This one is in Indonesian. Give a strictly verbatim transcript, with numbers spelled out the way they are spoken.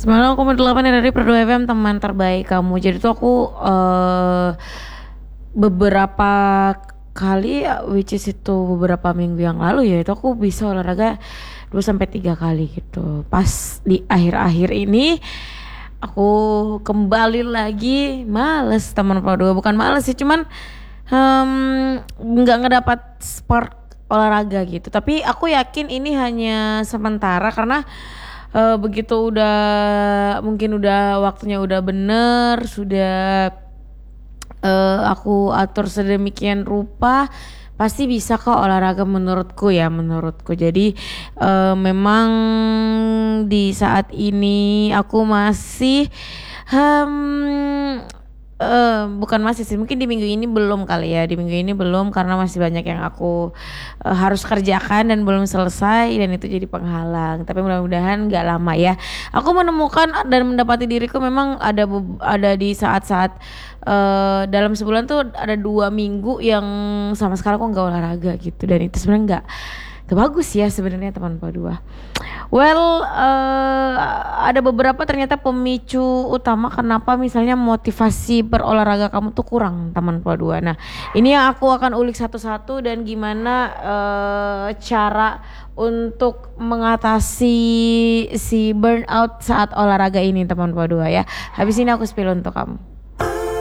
Semalam aku delapan dari Perdu F M, teman terbaik kamu. Jadi tuh aku uh, beberapa kali, which is itu beberapa minggu yang lalu ya, itu aku bisa olahraga dua sampai tiga kali gitu. Pas di akhir-akhir ini aku kembali lagi males teman Perdu. Bukan males sih, cuman nggak um, ngedapat spark olahraga gitu. Tapi aku yakin ini hanya sementara karena Uh, begitu udah mungkin udah waktunya udah bener, sudah uh, aku atur sedemikian rupa, pasti bisa kok olahraga menurutku ya menurutku. Jadi uh, memang di saat ini aku masih um, Uh, bukan masih sih, mungkin di minggu ini belum kali ya, di minggu ini belum karena masih banyak yang aku uh, harus kerjakan dan belum selesai, dan itu jadi penghalang. Tapi mudah-mudahan gak lama ya. Aku menemukan dan mendapati diriku memang ada ada di saat-saat uh, dalam sebulan tuh ada dua minggu yang sama sekali aku nggak olahraga gitu, dan itu sebenarnya nggak gak bagus ya sebenarnya teman Padua. Well, uh, ada beberapa ternyata pemicu utama kenapa misalnya motivasi berolahraga kamu tuh kurang teman Padua. Nah, ini yang aku akan ulik satu-satu dan gimana uh, cara untuk mengatasi si burnout saat olahraga ini teman Padua ya. Habis ini aku spill untuk kamu.